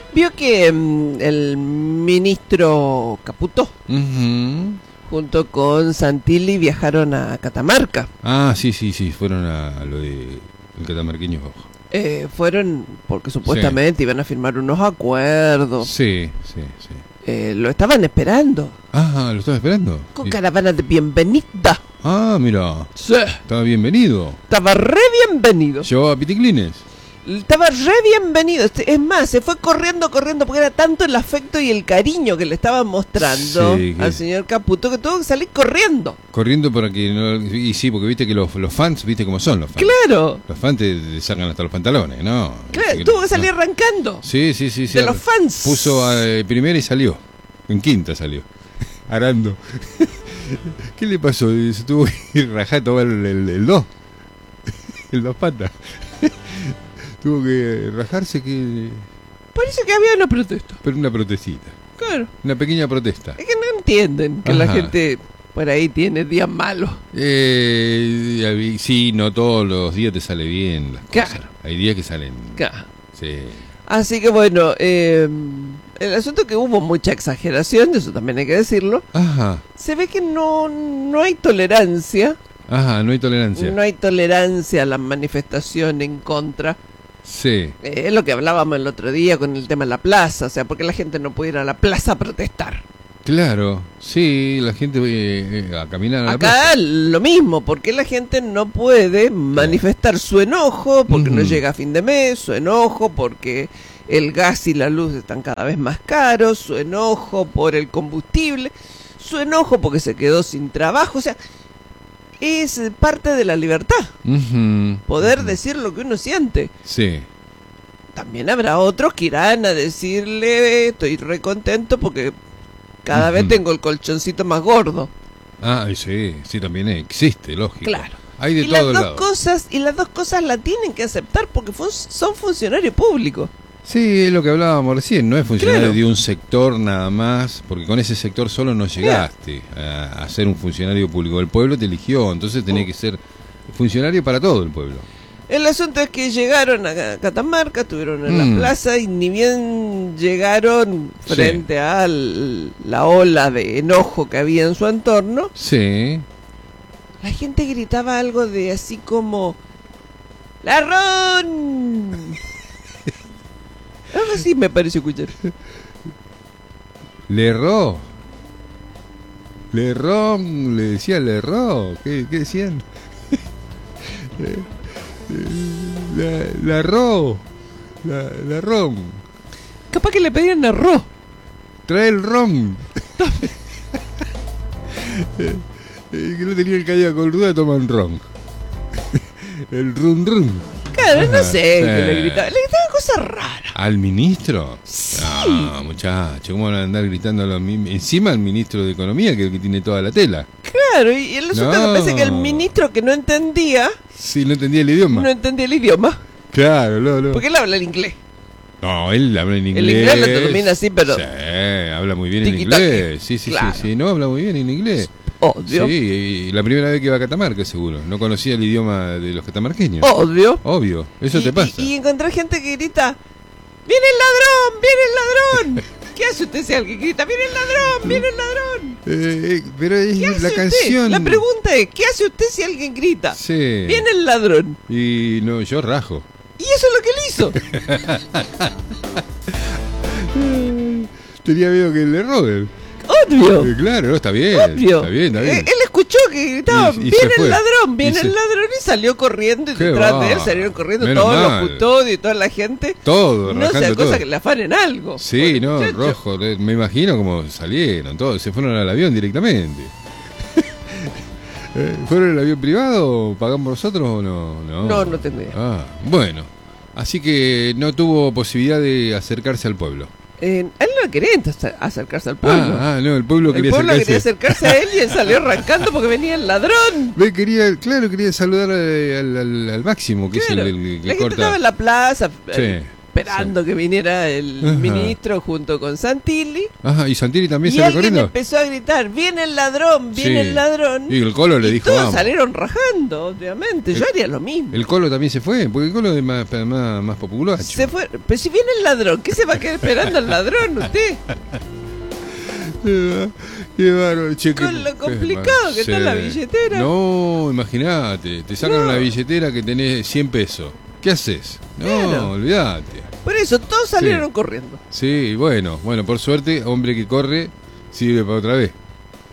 Vio que el ministro Caputo, junto con Santilli, viajaron a Catamarca. Ah, sí, fueron a lo de el catamarqueño Rojo. Fueron porque supuestamente iban a firmar unos acuerdos. Sí. Lo estaban esperando. Ah, ¿lo estaba esperando? Con caravana de bienvenida. Ah, mira. Sí. Estaba bienvenido. Estaba re bienvenido. ¿Llevaba piticlines? Estaba re bienvenido. Es más, se fue corriendo porque era tanto el afecto y el cariño que le estaban mostrando al señor Caputo que tuvo que salir corriendo. Corriendo para que no... Y sí, porque viste que los fans, viste cómo son los fans. Claro. Los fans te sacan hasta los pantalones, ¿no? Claro, tuvo que salir arrancando. Sí. De los fans. Puso primera y salió. En quinta salió. Arando. ¿Qué le pasó? Se tuvo que rajar todo el dos. El dos patas. Tuvo que rajarse que... Parece que había una protesta. Pero una protestita. Claro. Una pequeña protesta. Es que no entienden que la gente por ahí tiene días malos. Sí, no todos los días te sale bien las cosas. Claro. Hay días que salen... Claro. Sí. Así que bueno, el asunto es que hubo mucha exageración, eso también hay que decirlo. Ajá. Se ve que no hay tolerancia. Ajá, no hay tolerancia. No hay tolerancia a la manifestación en contra. Sí. Es lo que hablábamos el otro día con el tema de la plaza, o sea, ¿por qué la gente no puede ir a la plaza a protestar? Claro, sí, la gente a caminar a la plaza. Acá lo mismo, ¿por qué la gente no puede manifestar su enojo porque no llega a fin de mes, su enojo porque el gas y la luz están cada vez más caros, su enojo por el combustible, su enojo porque se quedó sin trabajo, o sea, es parte de la libertad, poder decir lo que uno siente. Sí. También habrá otros que irán a decirle, estoy re contento porque cada vez tengo el colchoncito más gordo. Ah, sí, también existe, lógico. Claro. Hay de y todo las lado. las dos cosas la tienen que aceptar porque son funcionarios públicos. Sí, es lo que hablábamos recién, no es funcionario Claro. de un sector nada más, porque con ese sector solo no llegaste a ser un funcionario público. El pueblo te eligió, entonces tenés que ser funcionario para todo el pueblo. El asunto es que llegaron a Catamarca, estuvieron en la plaza y ni bien llegaron frente a la ola de enojo que había en su entorno. Sí. La gente gritaba algo de así como ¡Larrón! Algo así me pareció escuchar. Le erró, le decía le erró. ¿Qué decían? La erró, la ron. Capaz que le pedían arroz. Trae el ron. Que no tenía el caída con ruda, toman ron. El run. Claro, no sé qué le gritaban. Le gritaban cosas raras. ¿Al ministro? Sí. No, muchacho, ¿cómo van a andar gritando encima al ministro de Economía, que es el que tiene toda la tela? Claro, y el asunto No. me parece que el ministro que no entendía, Sí, no entendía el idioma. no entendía el idioma. Claro, no. Porque él habla el inglés. No, él habla en inglés. El inglés lo domina así, pero... Sí, habla muy bien en Tiki-taki. inglés. Sí, Claro. no, habla muy bien en inglés. Obvio. Sí, y la primera vez que va a Catamarca, seguro. No conocía el idioma de los catamarqueños. Obvio, eso te pasa. Y encontrar gente que grita, ¡viene el ladrón! ¡Viene el ladrón! ¿Qué hace usted si alguien grita, ¡viene el ladrón! ¡Viene el ladrón! Pero ¿Qué es hace la usted? canción. La pregunta es, ¿qué hace usted si alguien grita? Sí. ¡Viene el ladrón! Y no, yo rajo. Y eso es lo que él hizo. Tenía miedo que le roben. Obvio. Claro, no, está bien. Obvio. Está bien. Él escuchó que gritaban, Y se viene fue. el ladrón, viene Y el ladrón y salió corriendo y Qué detrás va. de él salieron corriendo Menos todos mal. los custodios y toda la gente. Todo, No sea rajando cosa todo. que le afanen algo. Sí, Porque, no, muchacho, rojo. Me imagino cómo salieron todos. Se fueron al avión directamente. ¿Fueron en el avión privado o pagamos nosotros o no? No tengo idea. Ah, bueno. Así que no tuvo posibilidad de acercarse al pueblo. Él no quería acercarse al pueblo. No, el pueblo quería quería acercarse. acercarse a él y él salió arrancando porque venía el ladrón. Quería saludar al máximo, que Claro. es el que La gente corta. estaba en la plaza, Sí. esperando que viniera el Ajá. ministro junto con Santilli. Ajá, y Santilli también Y salió alguien corriendo. empezó a gritar, viene el ladrón, viene Sí. el ladrón. Y el Colo le Y dijo, todos vamos. salieron rajando, obviamente. Yo haría lo mismo. El Colo también se fue, porque el Colo es más populacho. Se fue. Pero si viene el ladrón, ¿qué se va a quedar esperando al ladrón usted? Qué bárbaro, che, Con lo complicado que está la billetera. No, imagínate, te sacan No. una billetera que tenés 100 pesos. ¿Qué haces? No, Claro. olvídate. Por eso todos salieron corriendo. Sí, bueno, por suerte, hombre que corre sirve para otra vez.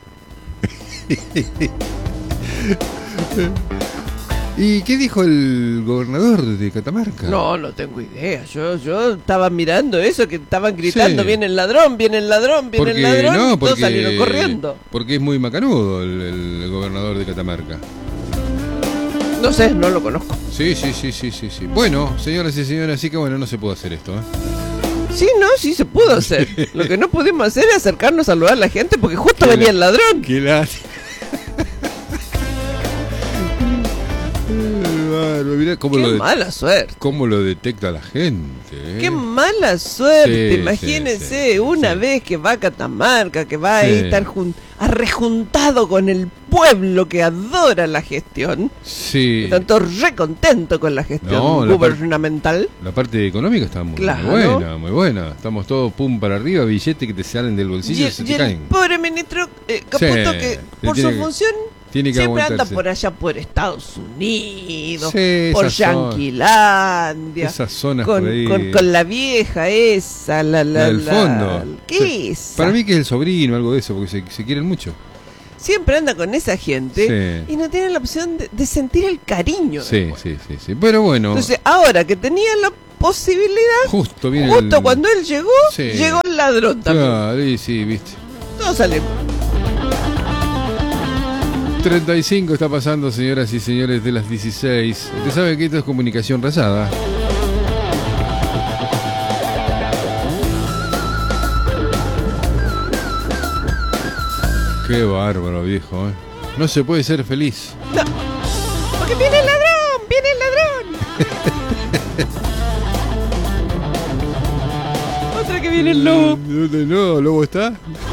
¿Y qué dijo el gobernador de Catamarca? No, no tengo idea. Yo estaba mirando eso, que estaban gritando, Sí. viene el ladrón, viene el ladrón, viene el ladrón. no, y todos salieron corriendo. Porque es muy macanudo el gobernador de Catamarca. No sé, no lo conozco. Sí. Bueno, señoras y señores, así que bueno, no se puede hacer esto, ¿eh? Sí, no, sí se pudo hacer. Lo que no pudimos hacer es acercarnos a saludar a la gente porque justo venía el ladrón. ¡Qué lástima! Mirá Qué mala suerte. cómo lo detecta la gente. Qué mala suerte. Sí, Imagínense sí, una sí. vez que va a Catamarca, que va Sí. a estar rejuntado con el pueblo que adora la gestión. Sí. Están todos re contentos con la gestión No, la gubernamental. La parte económica está muy, Claro. muy buena, muy buena. Estamos todos pum para arriba, billetes que te salen del bolsillo y se Y te el caen. pobre ministro Caputo, Sí, que le por su tiene que- función Tiene que siempre anda aguantarse. por allá por Estados Unidos, Sí, por esa zona. Yanquilandia, Esas zonas por ahí. con la vieja esa, la del fondo. ¿Qué es? Para mí que es el sobrino, algo de eso, porque se quieren mucho. Siempre anda con esa gente Sí. y no tiene la opción de sentir el cariño. Sí, después. sí. Pero bueno, Entonces, ahora que tenía la posibilidad, justo viene justo cuando él llegó, Sí. llegó el ladrón también. Claro, y sí, viste. Todos salimos. 35 está pasando, señoras y señores, de las 16. Usted sabe que esto es comunicación rayada. Qué bárbaro, viejo, ¿eh? No se puede ser feliz. No, porque viene el ladrón, viene el ladrón. Otra que viene el lobo. No, ¿lobo está?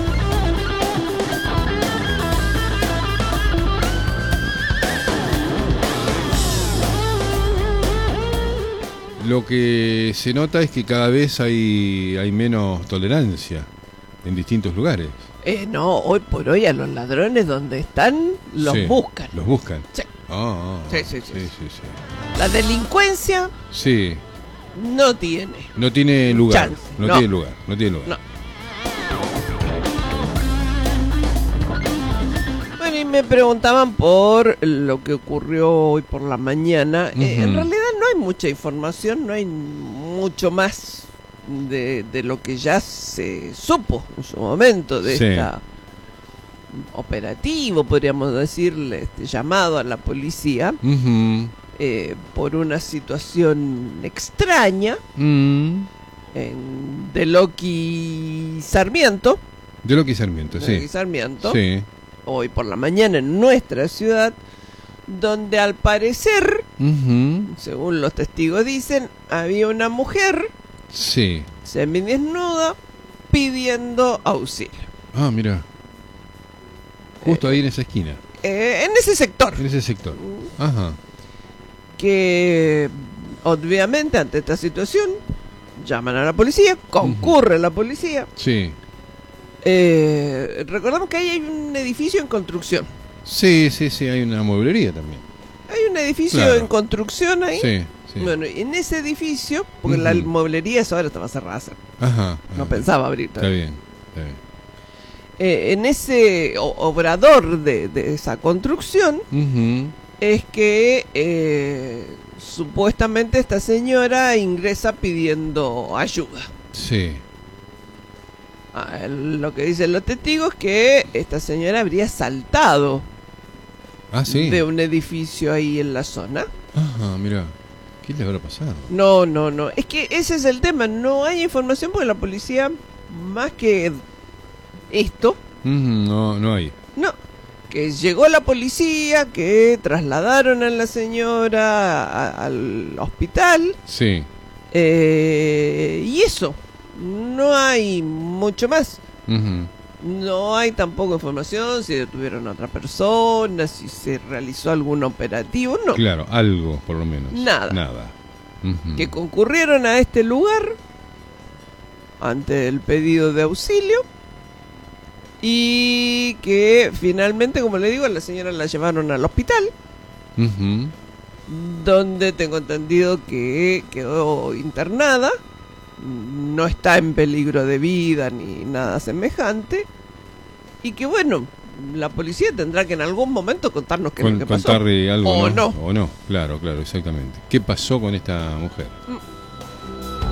Lo que se nota es que cada vez hay menos tolerancia en distintos lugares. No, hoy por hoy a los ladrones donde están los Sí, buscan. Los buscan. Sí. Sí. Sí. La delincuencia Sí, no tiene. no tiene lugar. Chance, No no. tiene lugar. No tiene lugar. No. Bueno, y me preguntaban por lo que ocurrió hoy por la mañana. En Ujú. realidad no hay mucha información, no hay mucho más de lo que ya se supo en su momento de Sí. esta operativo, podríamos decirle, llamado a la policía Ujú. por una situación extraña Mm. de Loki Sarmiento. De lo que Sarmiento, Loki sí. Sarmiento. Sí. Hoy por la mañana en nuestra ciudad, donde al parecer, Ujú. según los testigos dicen, había una mujer Sí. semidesnuda pidiendo auxilio. Ah, mira. Justo ahí en esa esquina, En ese sector, en ese sector. Ajá. que obviamente ante esta situación llaman a la policía, concurre la policía. Sí. Recordamos que ahí hay un edificio en construcción. Sí, hay una mueblería también. Hay un edificio Claro. en construcción ahí. Sí. Bueno, en ese edificio, porque Ujú. la mueblería esa ahora estaba cerrada, Ajá. no ajá. pensaba abrir Está todavía. bien, está bien. En ese obrador de esa construcción Ujú. es que supuestamente esta señora ingresa pidiendo ayuda. Sí. Lo que dicen los testigos es que esta señora habría saltado Ah, sí. de un edificio ahí en la zona. Ajá, mira. ¿Qué le habrá pasado? No. Es que ese es el tema. No hay información porque la policía, más que esto, Ujú, no hay. no. Que llegó la policía, que trasladaron a la señora al hospital. Sí. eso, no hay mucho más. Ujú. No hay tampoco información si detuvieron a otra persona, si se realizó algún operativo, no. Claro, algo por lo menos. Nada. Nada. Ujú. Que concurrieron a este lugar ante el pedido de auxilio y que finalmente, como le digo, a la señora la llevaron al hospital, Ujú. donde tengo entendido que quedó internada, no está en peligro de vida ni nada semejante, y que bueno, la policía tendrá que en algún momento contarnos qué es lo que pasó. Contar algo, O ¿no? no. O no, claro, claro, exactamente. ¿Qué pasó con esta mujer?